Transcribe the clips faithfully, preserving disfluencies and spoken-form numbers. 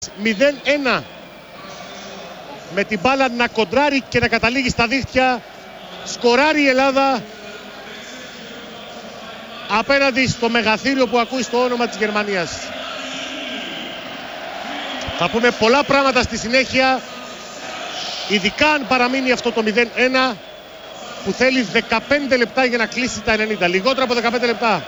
μηδέν ένα. Με την μπάλα να κοντράρει και να καταλήγει στα δίχτυα. Σκοράρει η Ελλάδα απέναντι στο μεγαθύριο που ακούει στο όνομα της Γερμανίας. Θα πούμε πολλά πράγματα στη συνέχεια, ειδικά αν παραμείνει αυτό το μηδέν ένα που θέλει δεκαπέντε λεπτά για να κλείσει τα ενενήντα. Λιγότερο από δεκαπέντε λεπτά.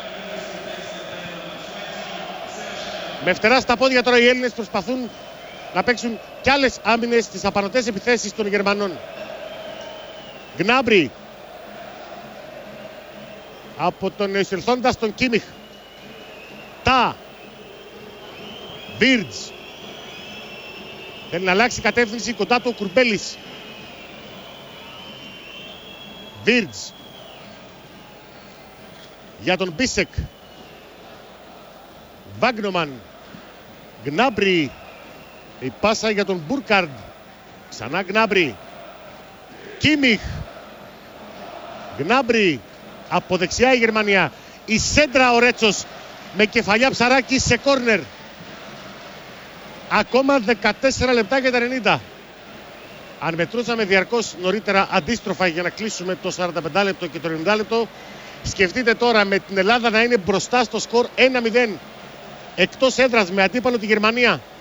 Με φτερά στα πόδια τώρα οι Έλληνες προσπαθούν να παίξουν κι άλλες άμυνες στις απανωτές επιθέσεις των Γερμανών. Γκνάμπρι από τον εισελθόντα στον Κίμιχ. Τα Βίρτζ θέλει να αλλάξει κατεύθυνση, κοντά του ο Κουρμπέλης. Βίρτζ για τον Μπίσεκ. Βάγνομαν. Γκνάμπρι. Η πάσα για τον Μπούρκαρντ. Ξανά Γκνάμπρι. Κίμιχ. Γκνάμπρι. Από δεξιά η Γερμανία. Η σέντρα ο Ρέτσος με κεφαλιά Ψαράκη σε κόρνερ. Ακόμα δεκατέσσερα λεπτά και τα ενενήντα. Αν μετρούσαμε διαρκώς νωρίτερα αντίστροφα για να κλείσουμε το σαράντα πέντε λεπτό και το ενενήντα λεπτό, σκεφτείτε τώρα με την Ελλάδα να είναι μπροστά στο σκορ ένα μηδέν εκτός έδρας με αντίπαλο τη Γερμανία.